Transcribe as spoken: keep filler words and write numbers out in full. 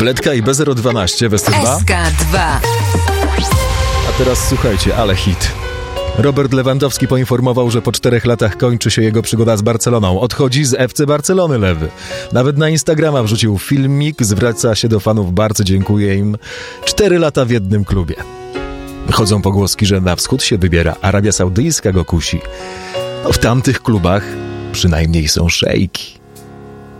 Bledka i B zero dwanaście w S C dwa. S K dwa. A teraz słuchajcie, ale hit. Robert Lewandowski poinformował, że po czterech latach kończy się jego przygoda z Barceloną. Odchodzi z F C Barcelony Lewy. Nawet na Instagrama wrzucił filmik, zwraca się do fanów Barcy, dziękuję im. Cztery lata w jednym klubie. Chodzą pogłoski, że na wschód się wybiera. Arabia Saudyjska go kusi. No, w tamtych klubach przynajmniej są szejki.